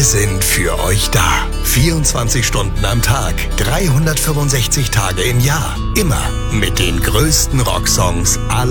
sind für euch da. 24 Stunden am Tag, 365 Tage im Jahr. Immer mit den größten Rocksongs aller